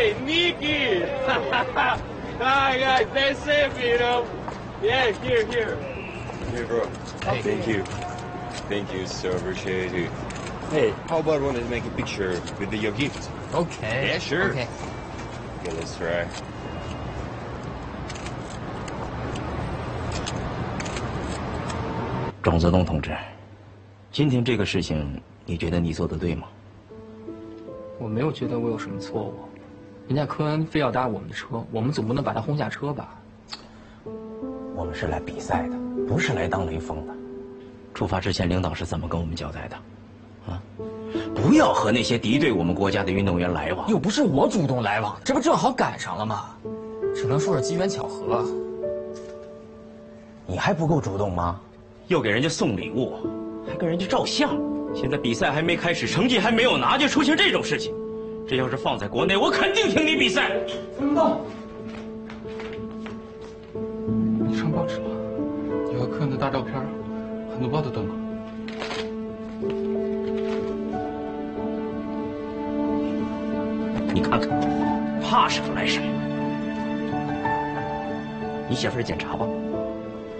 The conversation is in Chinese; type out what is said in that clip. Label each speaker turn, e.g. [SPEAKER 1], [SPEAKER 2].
[SPEAKER 1] Hey, Nikki! Hi, guys, that's it, you know. Yeah, here. Here, bro.
[SPEAKER 2] Hey.
[SPEAKER 1] Thank you. Thank you, so appreciate it. Hey, how about want to make a picture with your gift?
[SPEAKER 2] Okay.
[SPEAKER 1] Yeah, sure.
[SPEAKER 2] Okay.
[SPEAKER 1] Okay, let's try.
[SPEAKER 3] 庄泽东同志，今天这个事情，你觉得你做的对吗？
[SPEAKER 2] 我没有觉得我有什么错误，人家科恩非要搭我们的车，我们总不能把他轰下车吧？
[SPEAKER 3] 我们是来比赛的，不是来当雷锋的。出发之前，领导是怎么跟我们交代的？啊，不要和那些敌对我们国家的运动员来往。
[SPEAKER 2] 又不是我主动来往，这不正好赶上了吗？只能说是机缘巧合。
[SPEAKER 3] 你还不够主动吗？又给人家送礼物，还跟人家照相。现在比赛还没开始，成绩还没有拿，就出现这种事情。这要是放在国内，我肯定听你比赛。
[SPEAKER 2] 分动。你上报纸了，你和科恩的大照片，很多报都登了。
[SPEAKER 3] 你看看，怕什么来什么。你写份检查吧。